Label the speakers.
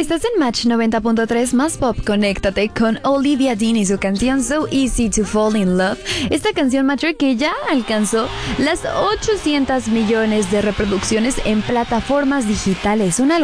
Speaker 1: Estás en Match 90.3 más pop. Conéctate con Olivia Dean y su canción So Easy to Fall in Love. Esta canción, Matcher, que ya alcanzó las 800 millones de reproducciones en plataformas digitales. Una